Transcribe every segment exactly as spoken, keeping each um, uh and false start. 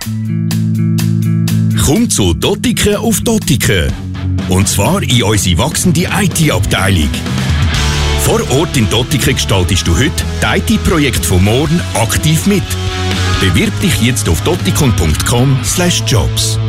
Komm zu Dottiken auf Dottiken. Und zwar in unsere wachsende I T-Abteilung. Vor Ort in Dottiken gestaltest du heute die I T-Projekte von morgen aktiv mit. Bewirb dich jetzt auf dottikon punkt com slash jobs.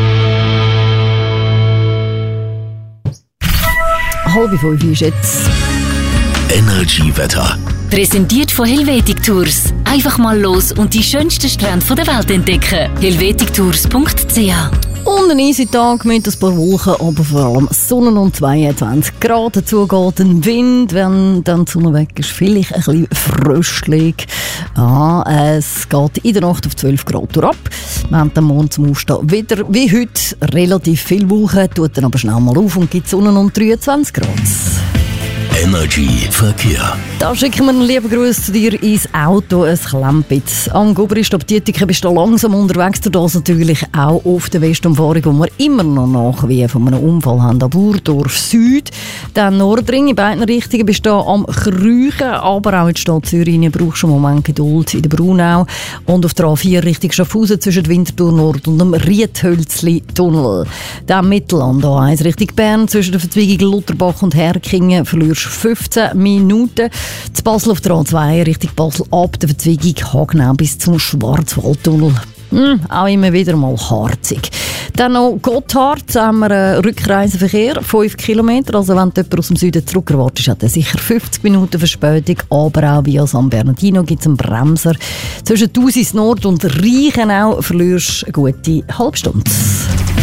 Halb fünf ist jetzt. Energy-Wetter. Präsentiert von Helvetic Tours. Einfach mal los und die schönsten Strände der Welt entdecken. helvetic tours punkt c h. Und ein easy Tag mit ein paar Wolken, aber vor allem Sonne und zweiundzwanzig Grad. Dazu geht ein Wind, wenn dann die Sonne weg ist, vielleicht ein bisschen fröstlich. Ah, es geht in der Nacht auf zwölf Grad ab. Wir haben dann morgen zum Aufstehen wieder, wie heute, relativ viel Wolken, tut dann aber schnell mal auf und gibt Sonne und dreiundzwanzig Grad. Energy Verkehr. Da schicken wir einen lieben Gruß zu dir ins Auto, ein Klempitz. Am Gubrist Dietika bist du langsam unterwegs, du das natürlich auch auf der Westumfahrung, wo wir immer noch nach wie von einem Unfall haben. Am Burdorf Süd, dann Nordring, in beiden Richtungen bist du am Krüchen, aber auch in die Stadt Zürich brauchst du einen Moment Geduld in der Brunau. Und auf der A vier Richtung Schaffhausen zwischen Winterthur Nord und dem Riethölzli-Tunnel. Dann Mittelland A eins Richtung Bern, zwischen der Verzweigung Lutherbach und Herkingen verlierst fünfzehn Minuten. Zu Basel auf der A zwei Richtung Basel ab der Verzweigung Hagenau bis zum Schwarzwaldtunnel. Hm, auch immer wieder mal harzig. Dann noch Gotthard, da haben wir einen Rückreiseverkehr, fünf Kilometer. Also wenn du jemanden aus dem Süden zurück erwartest, hat er sicher fünfzig Minuten Verspätung. Aber auch via San Bernardino gibt es einen Bremser. Zwischen Thusis Nord und Reichenau verlierst du eine gute halbe Stunde.